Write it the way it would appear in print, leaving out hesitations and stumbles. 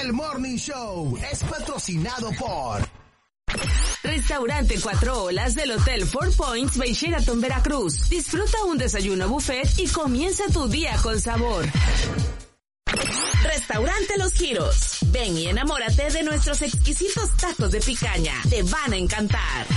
El Morning Show es patrocinado por Restaurante 4 Olas del Hotel Four Points by Sheraton Veracruz. Disfruta un desayuno buffet y comienza tu día con sabor. Restaurante Los Giros. Ven y enamórate de nuestros exquisitos tacos de picaña. Te van a encantar.